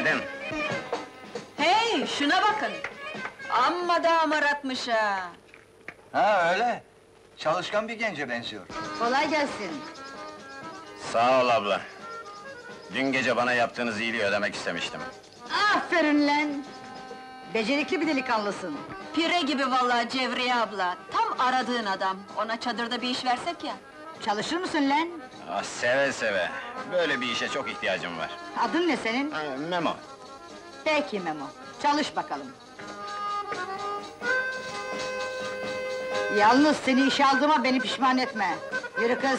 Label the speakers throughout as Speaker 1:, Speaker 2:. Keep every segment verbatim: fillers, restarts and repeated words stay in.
Speaker 1: Günaydın.
Speaker 2: Hey, şuna bakın! Amma da amaratmış ha!
Speaker 3: Ha öyle. Çalışkan bir gence benziyor.
Speaker 4: Kolay gelsin.
Speaker 1: Sağ ol abla. Dün gece bana yaptığınız iyiliği ödemek istemiştim.
Speaker 4: Aferin lan! Becerikli bir delikanlısın.
Speaker 2: Pire gibi vallahi Cevriye abla! Tam aradığın adam! Ona çadırda bir iş versek ya!
Speaker 4: Çalışır mısın lan?
Speaker 1: Ah, seve seve. Böyle bir işe çok ihtiyacım var.
Speaker 4: Adın ne senin?
Speaker 1: Ha, Memo.
Speaker 4: Peki Memo, çalış bakalım. Yalnız seni işe aldığıma beni pişman etme. Yürü kız!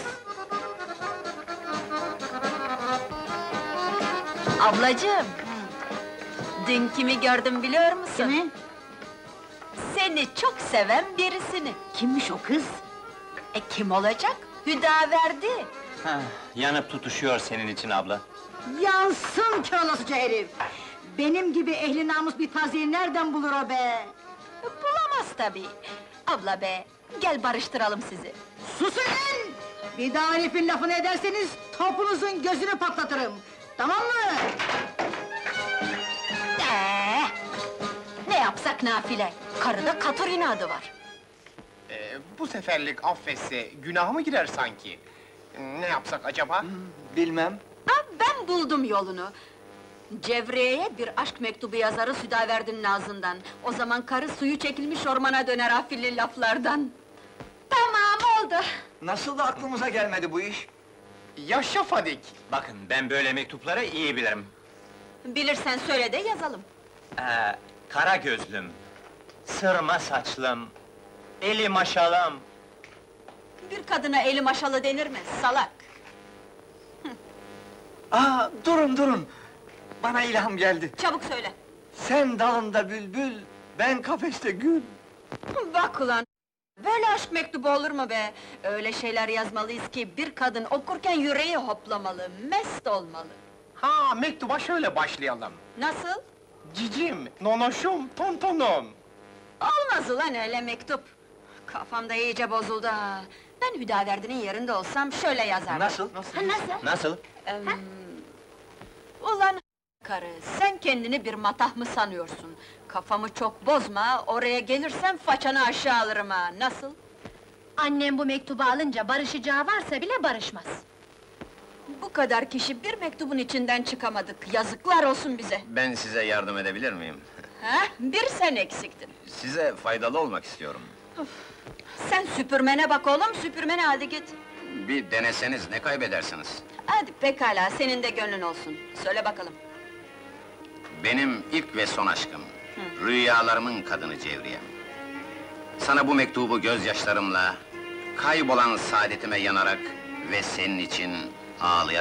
Speaker 2: Ablacığım! Dün kimi gördüm biliyor musun?
Speaker 4: Kimi?
Speaker 2: Seni çok seven birisini!
Speaker 4: Kimmiş o kız?
Speaker 2: E kim olacak? Hüdaverdi!
Speaker 5: Yanıp tutuşuyor senin için abla.
Speaker 4: Yansın kör olasıca herif! Benim gibi ehli namus bir taziyi nereden bulur o be?
Speaker 2: Bulamaz tabii! Abla be, gel barıştıralım sizi!
Speaker 4: Susun lan! Bir daha herifin lafını ederseniz, topunuzun gözünü patlatırım! Tamam mı?
Speaker 2: Ee, ne yapsak nafile? Karıda katır inadı var!
Speaker 6: Ee, bu seferlik affetse günah mı girer sanki? Ne yapsak acaba?
Speaker 3: Bilmem.
Speaker 2: Ha, ben buldum yolunu! Cevriye'ye bir aşk mektubu yazarı Südaverdi'nin ağzından. O zaman karı suyu çekilmiş ormana döner afilli laflardan. Tamam, oldu!
Speaker 3: Nasıl da aklımıza gelmedi bu iş?
Speaker 6: Yaşa Fadik!
Speaker 5: Bakın, ben böyle mektupları iyi bilirim.
Speaker 2: Bilirsen söyle de yazalım.
Speaker 5: Ee, kara gözlüm, sırma saçlım, eli maşalım.
Speaker 2: Bir kadına eli maşalı denir mi, salak?
Speaker 3: Aa, durun durun! Bana ilham geldi.
Speaker 2: Çabuk söyle!
Speaker 3: Sen dalında bülbül, ben kafeste gül.
Speaker 2: Bak ulan! Böyle aşk mektubu olur mu be? Öyle şeyler yazmalıyız ki bir kadın okurken yüreği hoplamalı, mest olmalı.
Speaker 6: Ha, mektuba şöyle başlayalım.
Speaker 2: Nasıl?
Speaker 6: Cicim, nonoşum, tontonum.
Speaker 2: Olmaz ulan öyle mektup! Kafamda iyice bozuldu ha! Ben Hüdaverdi'nin yerinde olsam şöyle yazardım.
Speaker 3: Nasıl?
Speaker 2: Ha, nasıl?
Speaker 5: Nasıl?
Speaker 2: Em, ulan karı, sen kendini bir matah mı sanıyorsun? Kafamı çok bozma, oraya gelirsen façanı aşağı alırım ha, nasıl?
Speaker 7: Annem bu mektubu alınca barışacağı varsa bile barışmaz.
Speaker 2: Bu kadar kişi bir mektubun içinden çıkamadık, yazıklar olsun bize!
Speaker 1: Ben size yardım edebilir miyim?
Speaker 2: Ha? Bir sen eksiktin!
Speaker 1: Size faydalı olmak istiyorum.
Speaker 2: Sen süpürmene bak oğlum, süpürmene hadi git!
Speaker 1: Bir deneseniz ne kaybedersiniz?
Speaker 2: Hadi pekala, senin de gönlün olsun, söyle bakalım!
Speaker 1: Benim ilk ve son aşkım, rüyalarımın kadını Cevriye. Sana bu mektubu gözyaşlarımla, kaybolan saadetime yanarak ve senin için ağlayarak